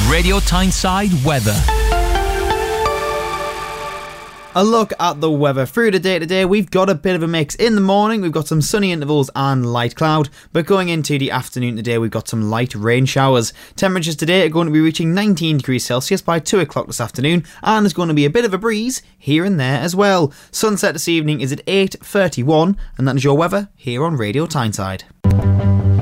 Radio Tyneside weather. A look at the weather through the day today. We've got a bit of a mix. In the morning, we've got some sunny intervals and light cloud, but going into the afternoon today, we've got some light rain showers. Temperatures today are going to be reaching 19 degrees Celsius by 2 o'clock this afternoon, and there's going to be a bit of a breeze here and there as well. Sunset this evening is at 8:31, and that is your weather here on Radio Tyneside.